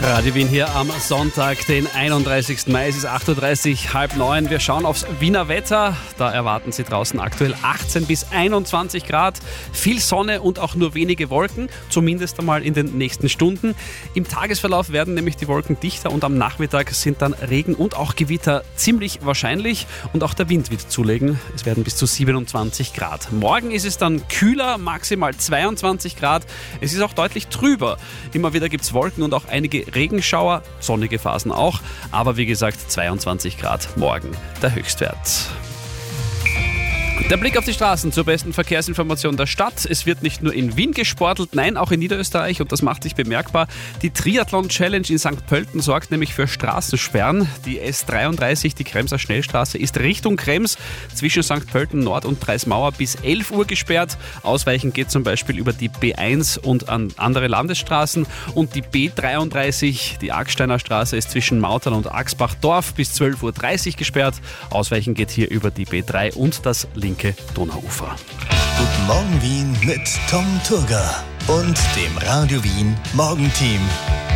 Radio Wien hier am Sonntag, den 31. Mai. Es ist 8.30 Uhr, 8:30. Wir schauen aufs Wiener Wetter. Da erwarten Sie draußen aktuell 18 bis 21 Grad. Viel Sonne und auch nur wenige Wolken, zumindest einmal in den nächsten Stunden. Im Tagesverlauf werden nämlich die Wolken dichter und am Nachmittag sind dann Regen und auch Gewitter ziemlich wahrscheinlich. Und auch der Wind wird zulegen. Es werden bis zu 27 Grad. Morgen ist es dann kühler, maximal 22 Grad. Es ist auch deutlich trüber. Immer wieder gibt es Wolken und auch einige Regenschauer, sonnige Phasen auch, aber wie gesagt 22 Grad morgen der Höchstwert. Der Blick auf die Straßen zur besten Verkehrsinformation der Stadt. Es wird nicht nur in Wien gesportelt, nein, auch in Niederösterreich und das macht sich bemerkbar. Die Triathlon-Challenge in St. Pölten sorgt nämlich für Straßensperren. Die S33, die Kremser Schnellstraße, ist Richtung Krems zwischen St. Pölten Nord und Dreismauer bis 11 Uhr gesperrt. Ausweichen geht zum Beispiel über die B1 und an andere Landesstraßen. Und die B33, die Agsteiner Straße, ist zwischen Mautern und Axbach-Dorf bis 12.30 Uhr gesperrt. Ausweichen geht hier über die B3 und das linke Donauufer. Guten Morgen Wien mit Tom Turger und dem Radio Wien Morgenteam.